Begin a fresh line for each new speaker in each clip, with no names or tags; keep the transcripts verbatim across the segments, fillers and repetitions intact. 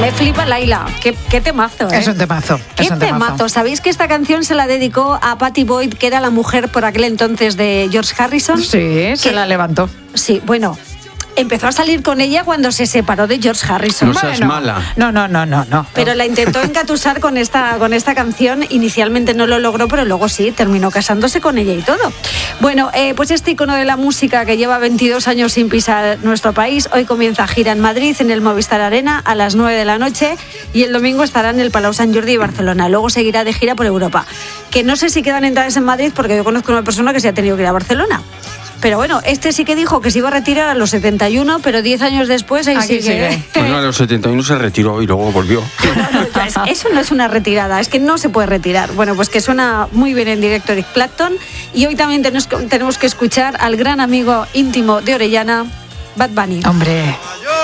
Me flipa Laila. Qué, qué temazo, ¿eh?
Es un temazo.
Qué
es un
temazo.
temazo.
¿Sabéis que esta canción se la dedicó a Patty Boyd, que era la mujer por aquel entonces de George Harrison?
Sí, se
que,
la levantó.
Sí, bueno... Empezó a salir con ella cuando se separó de George Harrison.
No seas
bueno,
mala.
No, no, no, no, no.
Pero la intentó engatusar con esta, con esta canción. Inicialmente no lo logró, pero luego sí, terminó casándose con ella y todo. Bueno, eh, pues este icono de la música que lleva veintidós años sin pisar nuestro país, hoy comienza gira en Madrid, en el Movistar Arena, a las nueve de la noche, y el domingo estará en el Palau Sant Jordi y Barcelona. Luego seguirá de gira por Europa. Que no sé si quedan entradas en Madrid, porque yo conozco a una persona que se ha tenido que ir a Barcelona. Pero bueno, este sí que dijo que se iba a retirar a los setenta y uno, pero diez años después ahí
Aquí
sigue.
sigue.
Bueno, a los setenta y uno se retiró y luego volvió.
No, no, eso no es una retirada, es que no se puede retirar. Bueno, pues que suena muy bien en directo Eric Clapton. Y hoy también tenemos, tenemos que escuchar al gran amigo íntimo de Orellana, Bad Bunny.
Hombre.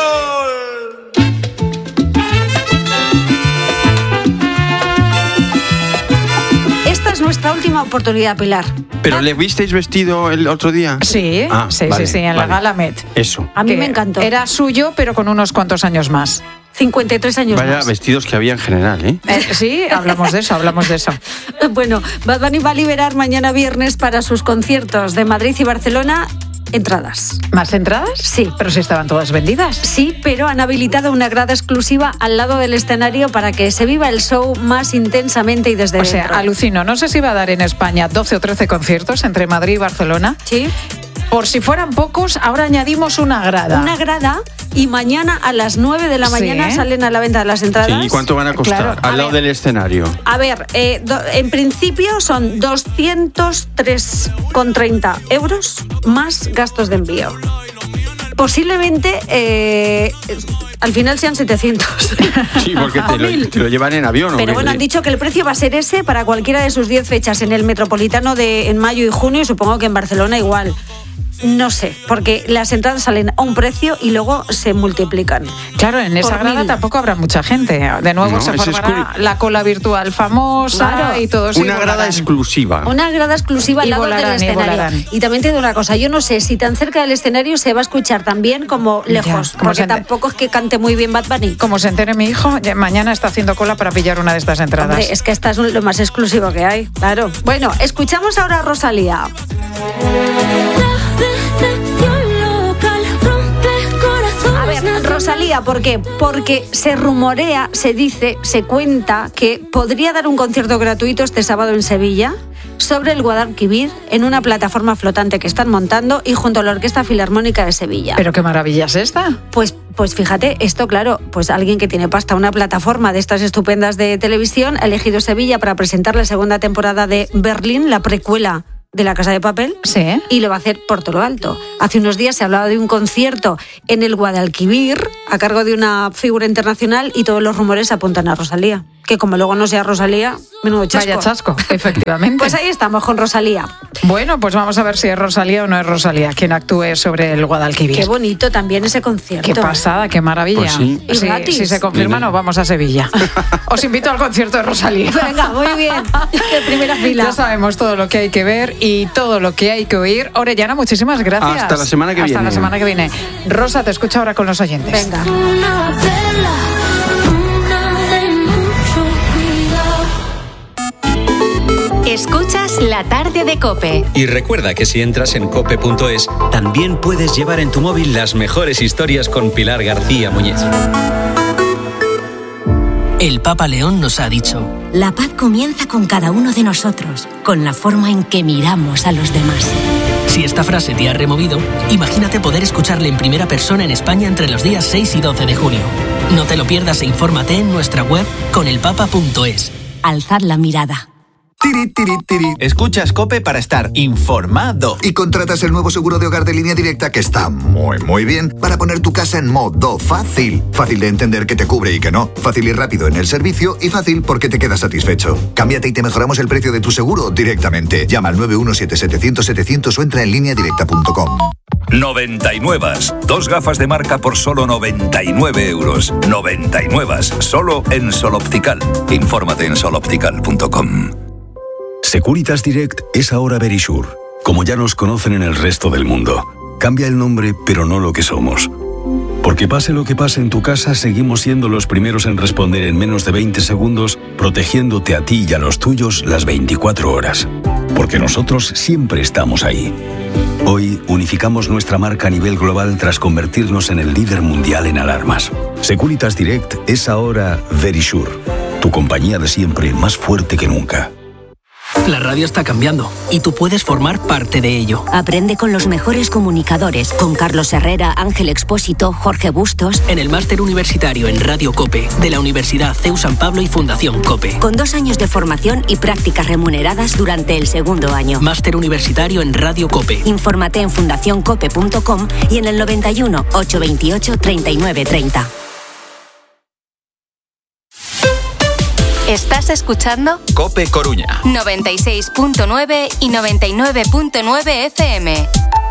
Esta es nuestra última oportunidad, Pilar.
¿Pero le visteis vestido el otro día?
Sí,
Ah,
sí,
vale,
sí, sí, en
vale.
la gala Met.
Eso.
A mí
Que
me encantó.
Era suyo, pero con unos cuantos años más.
cincuenta y tres años
Vaya
más.
vestidos que había en general, ¿eh?
Eh, sí, hablamos de eso, hablamos de eso.
Bueno, Bad Bunny va a liberar mañana viernes para sus conciertos de Madrid y Barcelona entradas.
¿Más entradas?
Sí.
Pero si estaban todas vendidas.
Sí, pero han habilitado una grada exclusiva al lado del escenario para que se viva el show más intensamente y desde
O sea,
dentro.
alucino. No sé si va a dar en España doce o trece conciertos entre Madrid y Barcelona.
Sí.
Por si fueran pocos, ahora añadimos una grada.
Una grada y mañana a las nueve de la
Sí.
mañana salen a la venta las entradas.
Sí, ¿y cuánto van a costar?
Claro.
Al
A
lado
ver.
del escenario.
A ver, eh, do- en principio son doscientos tres con treinta euros más gastos de envío. Posiblemente eh, al final sean setecientos.
Sí, porque
O
te lo,
mil.
te lo llevan en avión. ¿o
Pero
qué?
bueno, han dicho que el precio va a ser ese para cualquiera de sus diez fechas en el Metropolitano de en mayo y junio, y supongo que en Barcelona igual. No sé, porque las entradas salen a un precio y luego se multiplican.
Claro, en esa
Por
grada
mil.
tampoco habrá mucha gente. De nuevo
No,
se
es
formará
exclu-
la cola virtual famosa
Claro.
y todo eso.
Una grada exclusiva.
Una grada exclusiva al
Y
lado
volarán,
del
y
escenario.
volarán.
Y también te digo una cosa, yo no sé si tan cerca del escenario se va a escuchar tan bien como lejos,
Ya, como
porque
se ente-
tampoco es que cante muy bien Bad Bunny.
Como se entere mi hijo, ya mañana está haciendo cola para pillar una de estas entradas.
Hombre, es que esta es lo más exclusivo que hay, claro. Bueno, escuchamos ahora a Rosalía. A ver, Rosalía, ¿por qué? Porque se rumorea, se dice, se cuenta que podría dar un concierto gratuito este sábado en Sevilla sobre el Guadalquivir en una plataforma flotante que están montando y junto a la Orquesta Filarmónica de Sevilla.
Pero qué maravilla es esta.
Pues, pues fíjate, esto claro, pues alguien que tiene pasta, una plataforma de estas estupendas de televisión, ha elegido Sevilla para presentar la segunda temporada de Berlín, la precuela de La Casa de Papel.
Sí.
Y lo va a hacer por todo lo alto. Hace unos días se hablaba de un concierto en el Guadalquivir a cargo de una figura internacional y todos los rumores apuntan a Rosalía. Que como luego no sea Rosalía, menudo chasco.
Vaya chasco, efectivamente.
Pues ahí estamos con Rosalía.
Bueno, pues vamos a ver si es Rosalía o no es Rosalía quien actúe sobre el Guadalquivir.
Qué bonito también ese concierto.
Qué pasada, qué maravilla.
Pues sí.
Y
Si-
gratis.
si se confirma,
Viene.
nos vamos a Sevilla. Os invito al concierto de Rosalía.
Venga, muy bien. De primera fila.
Ya sabemos todo lo que hay que ver y todo lo que hay que oír. Orellana, muchísimas gracias.
Hasta la semana que
Hasta
viene.
la semana que viene. Rosa, te escucho ahora con los oyentes.
Venga.
Una vela, una de mucho cuidado.
Escuchas La Tarde de COPE.
Y recuerda que si entras en cope punto es, también puedes llevar en tu móvil las mejores historias con Pilar García Muñez.
El Papa León nos ha dicho:
La paz comienza con cada uno de nosotros, con la forma en que miramos a los demás.
si esta frase te ha removido, imagínate poder escucharle en primera persona en España entre los días seis y doce de junio. No te lo pierdas e infórmate en nuestra web con el papa punto es.
Alzad la mirada.
Tiri, tiri, tiri. Escuchas COPE para estar informado.
Y contratas el nuevo seguro de hogar de Línea Directa que está muy, muy bien para poner tu casa en modo fácil. Fácil de entender que te cubre y que no. Fácil y rápido en el servicio y fácil porque te quedas satisfecho. Cámbiate y te mejoramos el precio de tu seguro directamente. Llama al nueve uno siete setecientos setecientos o entra en línea directa punto com.
noventa y nueve. Dos gafas de marca por solo noventa y nueve euros. noventa y nueve. Solo en Sol Optical. Infórmate en sol optical punto com.
Securitas Direct es ahora Verisure, como ya nos conocen en el resto del mundo. Cambia el nombre, pero no lo que somos. Porque Porque pase lo que pase en tu casa, seguimos siendo los primeros en responder en menos de veinte segundos, protegiéndote a ti y a los tuyos las veinticuatro horas. Porque nosotros siempre estamos ahí. Hoy unificamos nuestra marca a nivel global tras convertirnos en el líder mundial en alarmas. Securitas Direct es ahora Verisure, tu compañía de siempre más fuerte que nunca.
La radio está cambiando y tú puedes formar parte de ello.
Aprende con los mejores comunicadores, con Carlos Herrera, Ángel Expósito, Jorge Bustos.
En el máster universitario en Radio COPE de la Universidad C E U San Pablo y Fundación COPE.
Con dos años de formación y prácticas remuneradas durante el segundo año.
Máster universitario en Radio COPE.
Infórmate en fundación cope punto com y en el noventa y uno, ochocientos veintiocho, treinta y nueve treinta.
¿Estás escuchando?
COPE Coruña.
noventa y seis punto nueve y noventa y nueve punto nueve F M.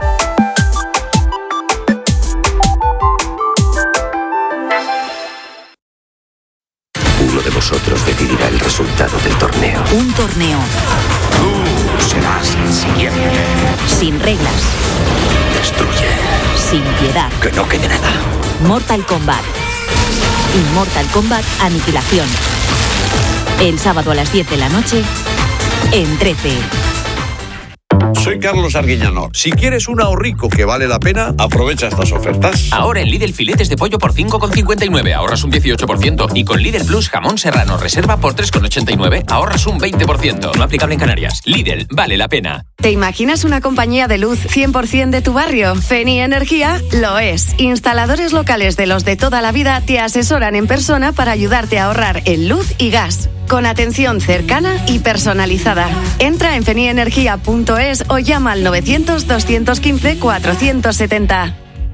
Uno de vosotros decidirá el resultado del torneo.
Un torneo.
Tú serás el siguiente.
Sin reglas.
Destruye.
Sin piedad.
Que no quede nada.
Mortal Kombat. Immortal Kombat Aniquilación. El sábado a las diez de la noche, en trece.
Soy Carlos Arguiñano. Si quieres un ahorrico que vale la pena, aprovecha estas ofertas.
Ahora en Lidl filetes de pollo por cinco con cincuenta y nueve, ahorras un dieciocho por ciento. Y con Lidl Plus jamón serrano reserva por tres con ochenta y nueve, ahorras un veinte por ciento. No aplicable en Canarias. Lidl, vale la pena.
¿Te imaginas una compañía de luz cien por ciento de tu barrio? Feni Energía lo es. Instaladores locales de los de toda la vida te asesoran en persona para ayudarte a ahorrar en luz y gas. Con atención cercana y personalizada. Entra en fenienergia punto es o llama al novecientos, doscientos quince, cuatrocientos setenta.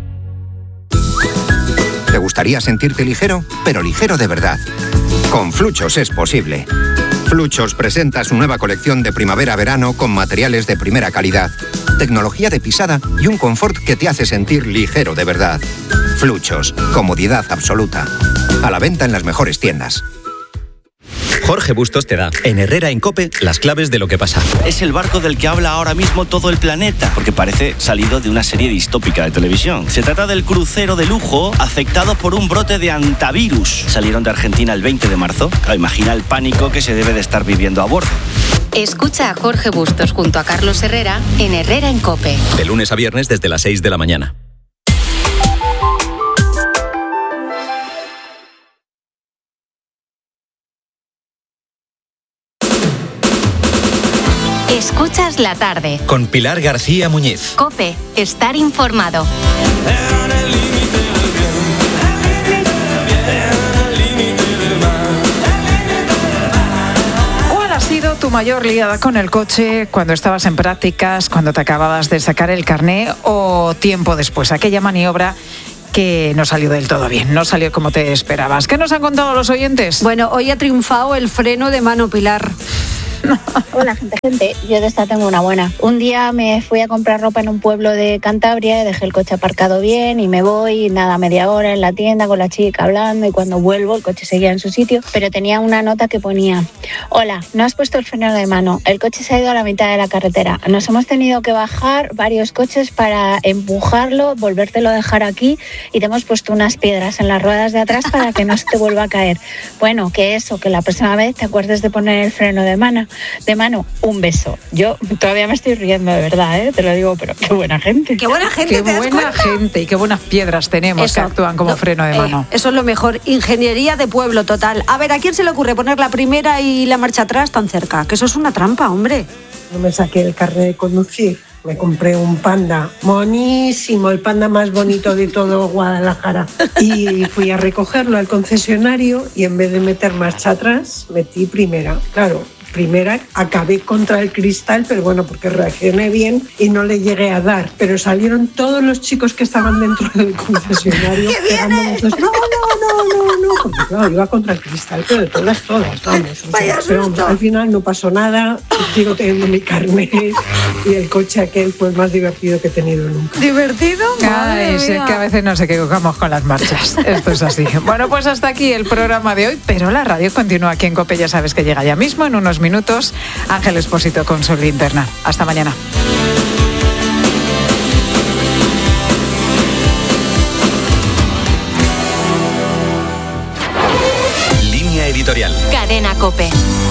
¿Te gustaría sentirte ligero? Pero ligero de verdad. Con Fluchos es posible. Fluchos presenta su nueva colección de primavera-verano con materiales de primera calidad, tecnología de pisada y un confort que te hace sentir ligero de verdad. Fluchos, comodidad absoluta. A la venta en las mejores tiendas.
Jorge Bustos te da, en Herrera en COPE, las claves de lo que pasa.
Es el barco del que habla ahora mismo todo el planeta, porque parece salido de una serie distópica de televisión. Se trata del crucero de lujo afectado por un brote de antivirus. Salieron de Argentina el veinte de marzo. Claro, imagina el pánico que se debe de estar viviendo a bordo.
Escucha a Jorge Bustos junto a Carlos Herrera en Herrera en COPE.
De lunes a viernes desde las seis de la mañana.
Escuchas la tarde.
Con Pilar García Muñiz.
COPE, estar informado.
¿Cuál ha sido tu mayor liada con el coche cuando estabas en prácticas, cuando te acababas de sacar el carné o tiempo después? Aquella maniobra que no salió del todo bien, no salió como te esperabas. ¿Qué nos han contado los oyentes?
Bueno, hoy ha triunfado el freno de mano, Pilar.
Hola, gente, gente. Yo de esta tengo una buena. Un día me fui a comprar ropa en un pueblo de Cantabria, dejé el coche aparcado bien y me voy, nada, media hora en la tienda con la chica hablando, y cuando vuelvo el coche seguía en su sitio, pero tenía una nota que ponía: hola, no has puesto el freno de mano, el coche se ha ido a la mitad de la carretera, nos hemos tenido que bajar varios coches para empujarlo, volvértelo a dejar aquí, y te hemos puesto unas piedras en las ruedas de atrás para que no se te vuelva a caer. Bueno, que eso, que la próxima vez te acuerdes de poner el freno de mano. De mano, un beso. Yo todavía me estoy riendo, de verdad, ¿eh? Te lo digo, pero qué buena gente.
Qué buena gente.
Qué buena gente y qué buenas piedras tenemos eso, que actúan como no, freno de mano.
Eh, eso es lo mejor. Ingeniería de pueblo total. A ver, ¿a quién se le ocurre poner la primera y la marcha atrás tan cerca? Que eso es una trampa, hombre.
No me saqué el carnet de conducir. Me compré un Panda, monísimo, el Panda más bonito de todo Guadalajara. Y fui a recogerlo al concesionario y en vez de meter marcha atrás, metí primera. Claro, primera, acabé contra el cristal, pero bueno, porque reaccioné bien y no le llegué a dar. Pero salieron todos los chicos que estaban dentro del concesionario pegándonos los... No, no, no, no, no, porque claro, iba contra el cristal, pero de todas, todas, vamos. O sea, pero vamos, al final no pasó nada, sigo teniendo mi carnet y el coche aquel fue el más divertido que he tenido nunca.
¿Divertido?
Ay, sí, que a veces nos equivocamos con las marchas. Esto es así. Bueno, pues hasta aquí el programa de hoy, pero la radio continúa aquí en COPE, ya sabes que llega ya mismo, en unos minutos, Ángel Expósito con su linterna. Hasta mañana.
editorial.
Cadena COPE.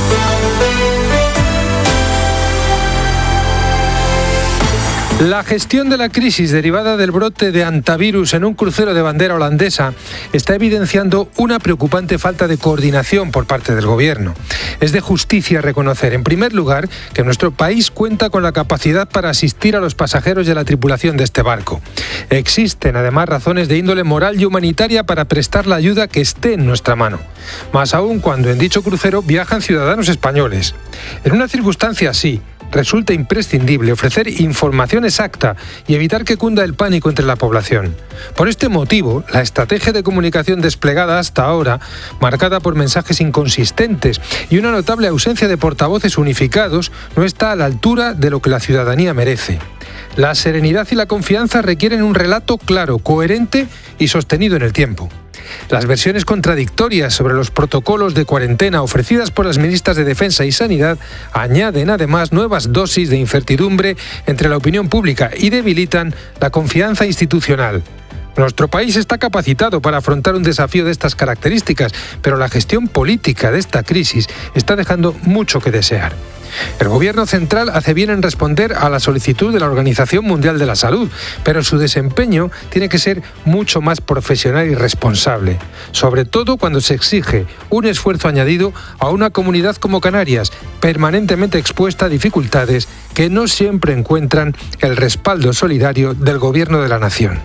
La gestión de la crisis derivada del brote de hantavirus en un crucero de bandera holandesa está evidenciando una preocupante falta de coordinación por parte del gobierno. Es de justicia reconocer, en primer lugar, que nuestro país cuenta con la capacidad para asistir a los pasajeros y a la tripulación de este barco. Existen, además, razones de índole moral y humanitaria para prestar la ayuda que esté en nuestra mano. Más aún cuando en dicho crucero viajan ciudadanos españoles. En una circunstancia así, resulta imprescindible ofrecer información exacta y evitar que cunda el pánico entre la población. Por este motivo, la estrategia de comunicación desplegada hasta ahora, marcada por mensajes inconsistentes y una notable ausencia de portavoces unificados, no está a la altura de lo que la ciudadanía merece. La serenidad y la confianza requieren un relato claro, coherente y sostenido en el tiempo. Las versiones contradictorias sobre los protocolos de cuarentena ofrecidas por las ministras de Defensa y Sanidad añaden además nuevas dosis de incertidumbre entre la opinión pública y debilitan la confianza institucional. Nuestro país está capacitado para afrontar un desafío de estas características, pero la gestión política de esta crisis está dejando mucho que desear. El Gobierno central hace bien en responder a la solicitud de la Organización Mundial de la Salud, pero su desempeño tiene que ser mucho más profesional y responsable, sobre todo cuando se exige un esfuerzo añadido a una comunidad como Canarias, permanentemente expuesta a dificultades que no siempre encuentran el respaldo solidario del Gobierno de la nación.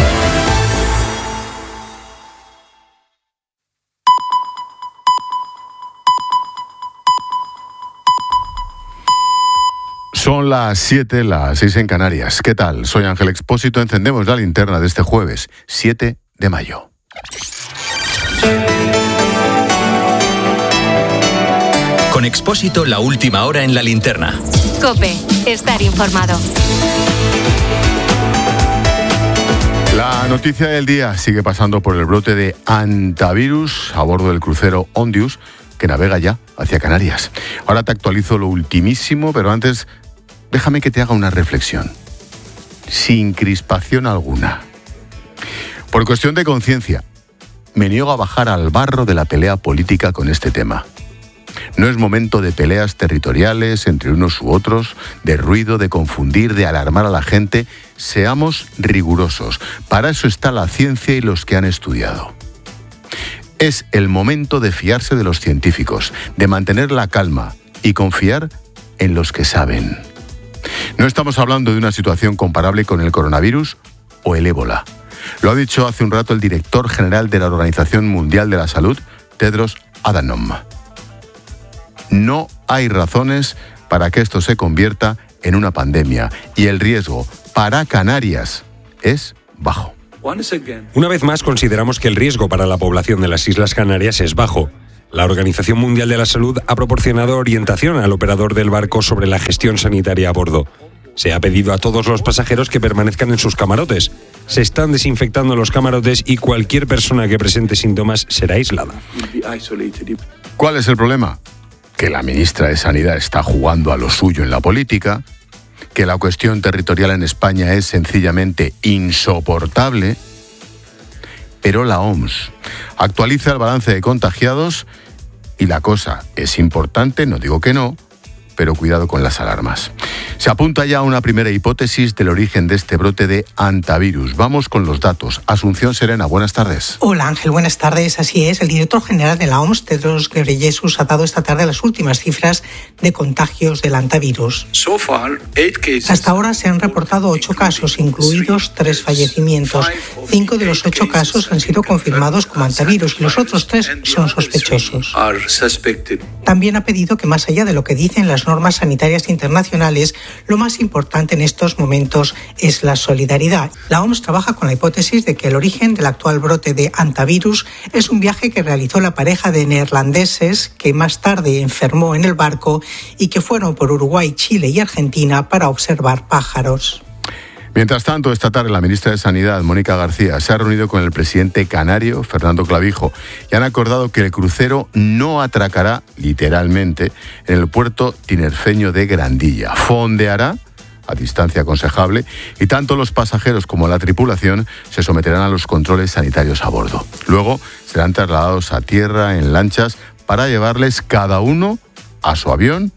Son las siete, las seis en Canarias. ¿Qué tal? Soy Ángel Expósito. Encendemos la linterna de este jueves, siete de mayo.
Con Expósito, la última hora en la linterna.
COPE, estar informado.
La noticia del día sigue pasando por el brote de hantavirus a bordo del crucero Ondius, que navega ya hacia Canarias. Ahora te actualizo lo ultimísimo, pero antes déjame que te haga una reflexión, sin crispación alguna. Por cuestión de conciencia, me niego a bajar al barro de la pelea política con este tema. No es momento de peleas territoriales entre unos u otros, de ruido, de confundir, de alarmar a la gente. Seamos rigurosos. Para eso está la ciencia y los que han estudiado. Es el momento de fiarse de los científicos, de mantener la calma y confiar en los que saben. No estamos hablando de una situación comparable con el coronavirus o el ébola. Lo ha dicho hace un rato el director general de la Organización Mundial de la Salud, Tedros Adhanom. No hay razones para que esto se convierta en una pandemia y el riesgo para Canarias es bajo.
Una vez más, consideramos que el riesgo para la población de las Islas Canarias es bajo. La Organización Mundial de la Salud ha proporcionado orientación al operador del barco sobre la gestión sanitaria a bordo. Se ha pedido a todos los pasajeros que permanezcan en sus camarotes. Se están desinfectando los camarotes y cualquier persona que presente síntomas será aislada.
¿Cuál es el problema? Que la ministra de Sanidad está jugando a lo suyo en la política, que la cuestión territorial en España es sencillamente insoportable, pero la O M S actualiza el balance de contagiados y la cosa es importante, no digo que no, pero cuidado con las alarmas. Se apunta ya a una primera hipótesis del origen de este brote de hantavirus. Vamos con los datos. Asunción Serena, buenas tardes.
Hola Ángel, buenas tardes. Así es, el director general de la O M S, Tedros Ghebreyesus, ha dado esta tarde las últimas cifras de contagios del hantavirus. Hasta ahora se han reportado ocho casos, incluidos tres fallecimientos. Cinco de los ocho casos han sido confirmados como hantavirus y los otros tres son sospechosos. También ha pedido que, más allá de lo que dicen las normas sanitarias internacionales, lo más importante en estos momentos es la solidaridad. La O M S trabaja con la hipótesis de que el origen del actual brote de hantavirus es un viaje que realizó la pareja de neerlandeses que más tarde enfermó en el barco y que fueron por Uruguay, Chile y Argentina para observar pájaros.
Mientras tanto, esta tarde la ministra de Sanidad, Mónica García, se ha reunido con el presidente canario, Fernando Clavijo, y han acordado que el crucero no atracará, literalmente, en el puerto tinerfeño de Grandilla. Fondeará a distancia aconsejable y tanto los pasajeros como la tripulación se someterán a los controles sanitarios a bordo. Luego serán trasladados a tierra en lanchas para llevarles cada uno a su avión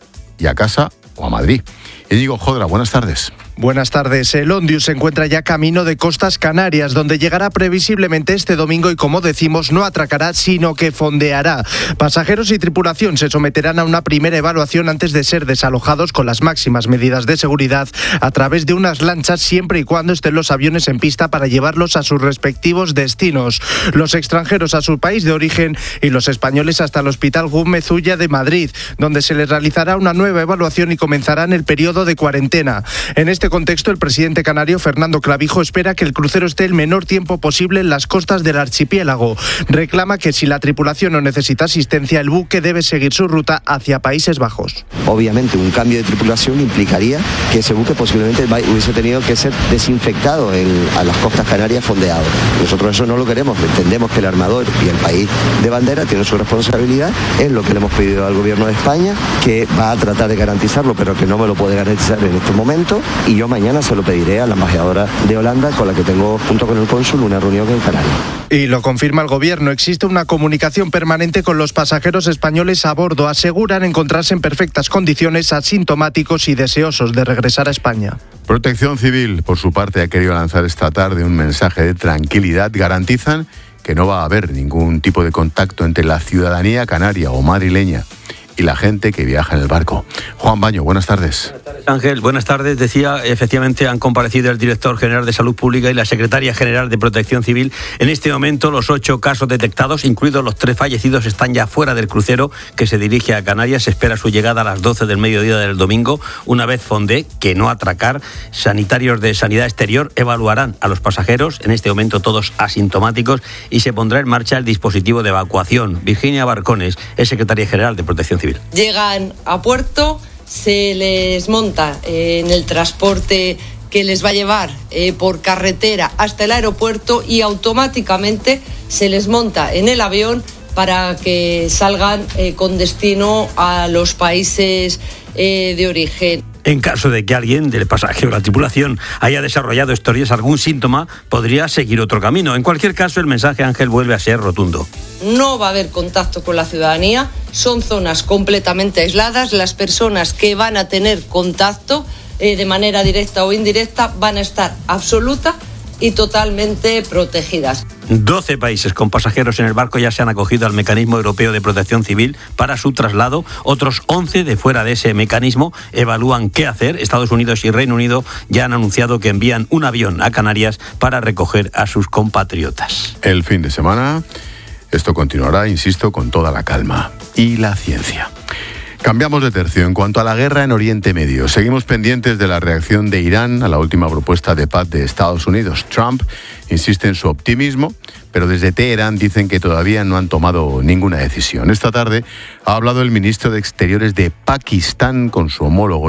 y a casa o a Madrid. Íñigo Jodra, buenas tardes.
Buenas tardes. El Ondius se encuentra ya camino de Costas Canarias, donde llegará previsiblemente este domingo y, como decimos, no atracará, sino que fondeará. Pasajeros y tripulación se someterán a una primera evaluación antes de ser desalojados con las máximas medidas de seguridad a través de unas lanchas, siempre y cuando estén los aviones en pista para llevarlos a sus respectivos destinos. Los extranjeros a su país de origen y los españoles hasta el Hospital Gómez Ulla de Madrid, donde se les realizará una nueva evaluación y comenzarán el periodo de cuarentena. En este contexto, el presidente canario Fernando Clavijo espera que el crucero esté el menor tiempo posible en las costas del archipiélago. Reclama que si la tripulación no necesita asistencia, el buque debe seguir su ruta hacia Países Bajos.
Obviamente, un cambio de tripulación implicaría que ese buque posiblemente hubiese tenido que ser desinfectado en, a las costas canarias, fondeado. Nosotros eso no lo queremos. Entendemos que el armador y el país de bandera tienen su responsabilidad. Es lo que le hemos pedido al gobierno de España, que va a tratar de garantizarlo, pero que no me lo puede garantizar en este momento. Y yo mañana se lo pediré a la embajadora de Holanda, con la que tengo, junto con el cónsul, una reunión en Canarias.
Y lo confirma el gobierno. Existe una comunicación permanente con los pasajeros españoles a bordo. Aseguran encontrarse en perfectas condiciones, asintomáticos y deseosos de regresar a España.
Protección Civil, por su parte, ha querido lanzar esta tarde un mensaje de tranquilidad. Garantizan que no va a haber ningún tipo de contacto entre la ciudadanía canaria o madrileña y la gente que viaja en el barco. Juan Baño, buenas tardes.
Ángel, buenas tardes. Decía, efectivamente han comparecido el director general de Salud Pública y la secretaria general de Protección Civil. En este momento, los ocho casos detectados, incluidos los tres fallecidos, están ya fuera del crucero que se dirige a Canarias. Se espera su llegada a las doce del mediodía del domingo. Una vez fonde, que no atracar, sanitarios de Sanidad Exterior evaluarán a los pasajeros, en este momento todos asintomáticos, y se pondrá en marcha el dispositivo de evacuación. Virginia Barcones es secretaria general de Protección Civil.
Llegan a puerto, se les monta en el transporte que les va a llevar eh, por carretera hasta el aeropuerto y automáticamente se les monta en el avión para que salgan eh, con destino a los países eh, de origen.
En caso de que alguien del pasajero o la tripulación haya desarrollado estos días algún síntoma, podría seguir otro camino. En cualquier caso, el mensaje, Ángel, vuelve a ser rotundo.
No va a haber contacto con la ciudadanía, son zonas completamente aisladas. Las personas que van a tener contacto eh, de manera directa o indirecta van a estar absoluta y totalmente protegidas.
doce países con pasajeros en el barco ya se han acogido al mecanismo europeo de protección civil para su traslado. Otros once de fuera de ese mecanismo evalúan qué hacer. Estados Unidos y Reino Unido ya han anunciado que envían un avión a Canarias para recoger a sus compatriotas.
El fin de semana, esto continuará, insisto, con toda la calma y la ciencia. Cambiamos de tercio. En cuanto a la guerra en Oriente Medio, seguimos pendientes de la reacción de Irán a la última propuesta de paz de Estados Unidos. Trump insiste en su optimismo, pero desde Teherán dicen que todavía no han tomado ninguna decisión. Esta tarde ha hablado el ministro de Exteriores de Pakistán con su homólogo